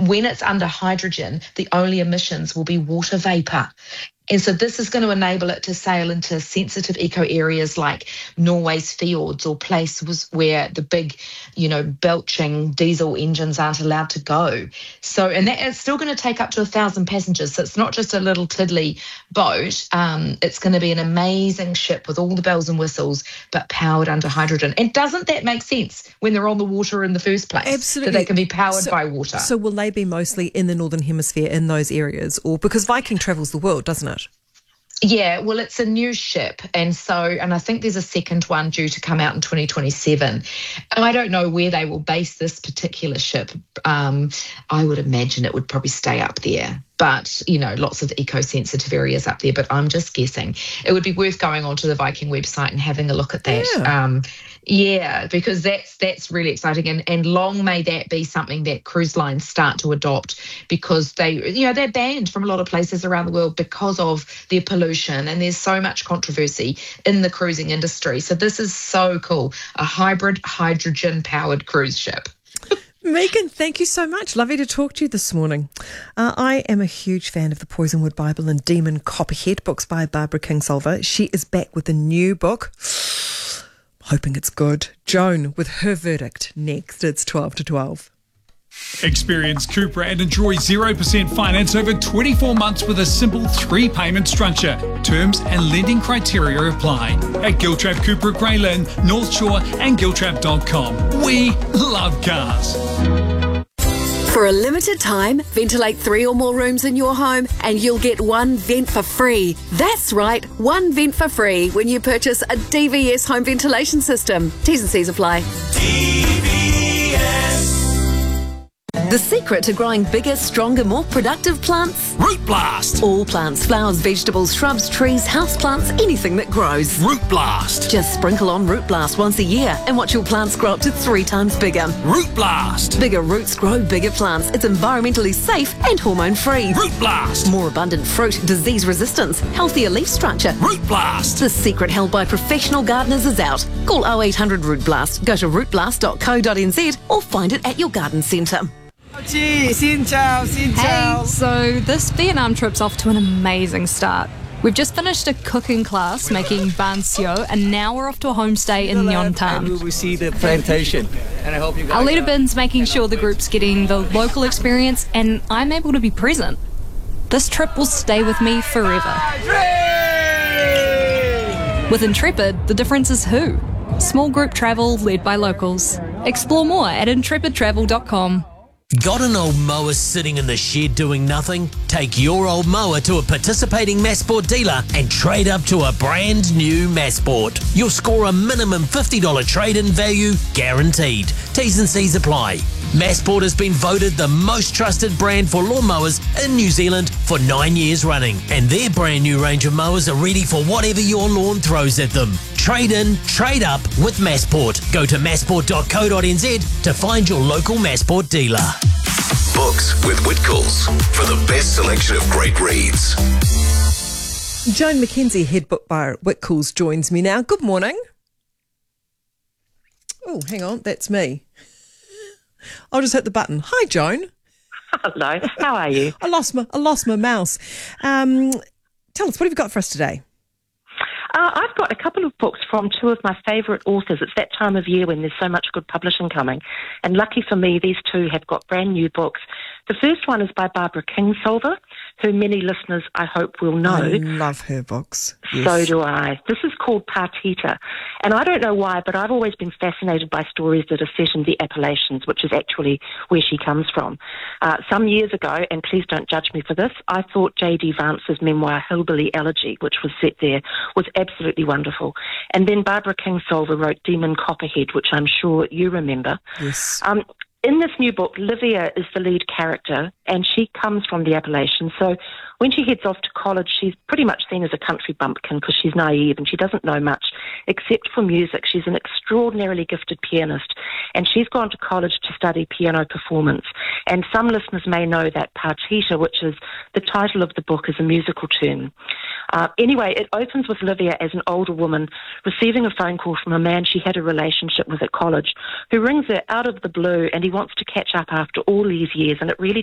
when it's under hydrogen, the only emissions will be water vapour. And so this is going to enable it to sail into sensitive eco areas like Norway's fjords or places where the big, belching diesel engines aren't allowed to go. So, and that is still going to take up to 1,000 passengers. So it's not just a little tiddly boat. It's going to be an amazing ship with all the bells and whistles, but powered under hydrogen. And doesn't that make sense when they're on the water in the first place? Absolutely. That they can be powered by water. So will they be mostly in the Northern Hemisphere in those areas? Or because Viking travels the world, doesn't it? Yeah, well, it's a new ship. And I think there's a second one due to come out in 2027. And I don't know where they will base this particular ship. I would imagine it would probably stay up there. But, lots of eco-sensitive areas up there. But I'm just guessing. It would be worth going onto the Viking website and having a look at that. Yeah, because that's really exciting. And long may that be something that cruise lines start to adopt, because they're banned from a lot of places around the world because of their pollution. And there's so much controversy in the cruising industry. So this is so cool. A hybrid hydrogen-powered cruise ship. Megan, thank you so much. Lovely to talk to you this morning. I am a huge fan of the Poisonwood Bible and Demon Copperhead, books by Barbara Kingsolver. She is back with a new book. Hoping it's good. Joan with her verdict next. It's 12 to 12. Experience Cupra and enjoy 0% finance over 24 months with a simple 3-payment structure. Terms and lending criteria apply. At Giltrap Cupra Grey Lynn, North Shore and Giltrap.com. We love cars. For a limited time, ventilate 3 or more rooms in your home and you'll get 1 vent for free. That's right, 1 vent for free when you purchase a DVS home ventilation system. T's and C's apply. The secret to growing bigger, stronger, more productive plants? Root Blast! All plants, flowers, vegetables, shrubs, trees, houseplants, anything that grows. Root Blast! Just sprinkle on Root Blast once a year and watch your plants grow up to 3 times bigger. Root Blast! Bigger roots grow bigger plants. It's environmentally safe and hormone-free. Root Blast! More abundant fruit, disease resistance, healthier leaf structure. Root Blast! The secret held by professional gardeners is out. Call 0800 Root Blast, go to rootblast.co.nz or find it at your garden centre. Hey, so this Vietnam trip's off to an amazing start. We've just finished a cooking class making ban sio, and now we're off to a homestay in Nhon Tan. We will see the plantation, and I hope you guys... Our leader Bin's making sure the group's getting the local experience, and I'm able to be present. This trip will stay with me forever. With Intrepid, the difference is who. Small group travel led by locals. Explore more at intrepidtravel.com. Got an old mower sitting in the shed doing nothing? Take your old mower to a participating Massport dealer and trade up to a brand new Massport. You'll score a minimum $50 trade-in value guaranteed. T's and C's apply. Massport has been voted the most trusted brand for lawnmowers in New Zealand for 9 years running, and their brand new range of mowers are ready for whatever your lawn throws at them. Trade in, trade up with Massport. Go to massport.co.nz to find your local Massport dealer. Books with Whitcoulls for the best selection of great reads. Joan McKenzie, head book buyer at Whitcoulls, joins me now. Good morning. Oh, hang on, that's me. I'll just hit the button. Hi, Joan. Hello. How are you? I lost my mouse. Tell us, what have you got for us today? I've got a couple of books from 2 of my favourite authors. It's that time of year when there's so much good publishing coming. And lucky for me, these 2 have got brand new books. The first one is by Barbara Kingsolver, who many listeners, I hope, will know. I love her books. Yes. So do I. This is called Partita. And I don't know why, but I've always been fascinated by stories that are set in the Appalachians, which is actually where she comes from. Some years ago, and please don't judge me for this, I thought J.D. Vance's memoir, Hillbilly Elegy, which was set there, was absolutely wonderful. And then Barbara Kingsolver wrote Demon Copperhead, which I'm sure you remember. Yes. In this new book, Livia is the lead character, and she comes from the Appalachians. So when she heads off to college, she's pretty much seen as a country bumpkin because she's naive and she doesn't know much except for music. She's an extraordinarily gifted pianist, and she's gone to college to study piano performance. And some listeners may know that Partita, which is the title of the book, is a musical term. Anyway, it opens with Livia as an older woman receiving a phone call from a man she had a relationship with at college, who rings her out of the blue, and he wants to catch up after all these years, and it really